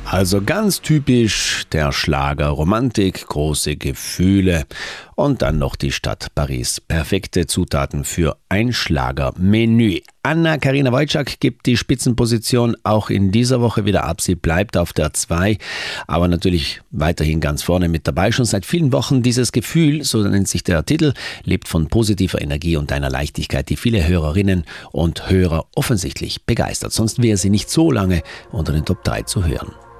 Also ganz typisch der Schlager Romantik, große Gefühle und dann noch die Stadt Paris. Perfekte Zutaten für ein Schlagermenü. Anna-Karina Wojcik gibt die Spitzenposition auch in dieser Woche wieder ab. Sie bleibt auf der 2, aber natürlich weiterhin ganz vorne mit dabei. Schon seit vielen Wochen dieses Gefühl, so nennt sich der Titel, lebt von positiver Energie und einer Leichtigkeit, die viele Hörerinnen und Hörer offensichtlich begeistert. Sonst wäre sie nicht so lange unter den Top 3 zu hören.